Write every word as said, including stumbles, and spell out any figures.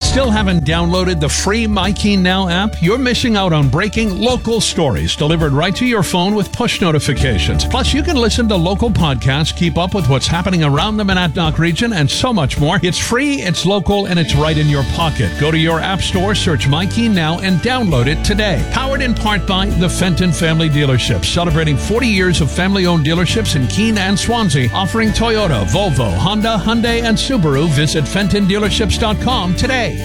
Still haven't downloaded the free MyKeen Now app? You're missing out on breaking local stories delivered right to your phone with push notifications. Plus, you can listen to local podcasts, keep up with what's happening around the Monadnock region, and so much more. It's free, it's local, and it's right in your pocket. Go to your app store, search MyKeen Now, and download it today. Powered in part by the Fenton Family Dealerships, celebrating forty years of family-owned dealerships in Keene and Swansea, offering Toyota, Volvo, Honda, Hyundai, and Subaru. Visit Fenton Dealerships dot com today.